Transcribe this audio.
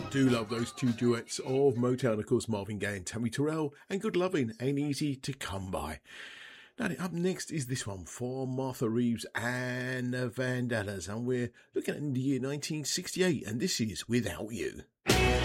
Do love those two duets of Motown, of course, Marvin Gaye and Tammy Terrell, and Good Lovin' Ain't Easy to Come By. Now, up next is this one from Martha Reeves and the Vandellas, and we're looking at the year 1968, and this is Without You.